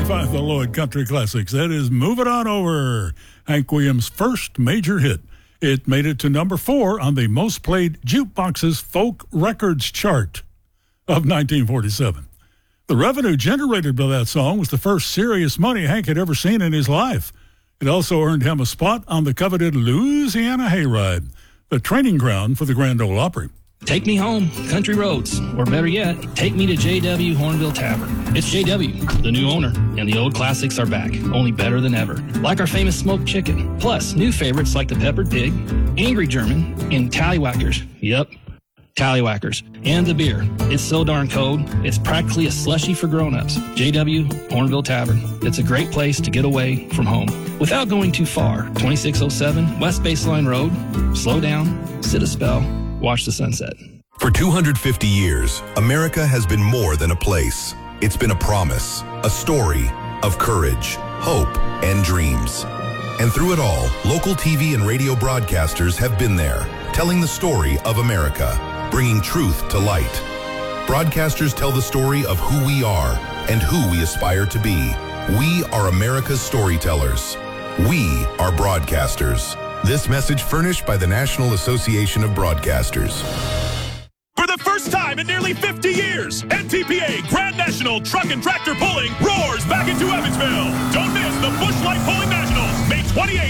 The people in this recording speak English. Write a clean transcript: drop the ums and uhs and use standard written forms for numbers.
45, the Lloyd Country Classics. That is Move It On Over, Hank Williams' first major hit. It made it to number 4 on the most played jukebox's folk records chart of 1947. The revenue generated by that song was the first serious money Hank had ever seen in his life. It also earned him a spot on the coveted Louisiana Hayride, the training ground for the Grand Ole Opry. Take me home, country roads, or better yet, take me to J.W. Hornville Tavern. It's J.W., the new owner, and the old classics are back, only better than ever. Like our famous smoked chicken, plus new favorites like the peppered pig, Angry German, and Tallywhackers. Yep, Tallywhackers. And the beer. It's so darn cold, it's practically a slushie for grown-ups. J.W. Hornville Tavern. It's a great place to get away from home without going too far. 2607 West Baseline Road. Slow down, sit a spell, watch the sunset. For 250 years, America has been more than a place. It's been a promise, a story of courage, hope, and dreams. And through it all, local TV and radio broadcasters have been there, telling the story of America, bringing truth to light. Broadcasters tell the story of who we are and who we aspire to be. We are America's storytellers. We are broadcasters. This message furnished by the National Association of Broadcasters. For the first time in nearly 50 years, NTPA Grand National Truck and Tractor Pulling roars back into Evansville. Don't miss the Busch Light Pulling Nationals, May 28th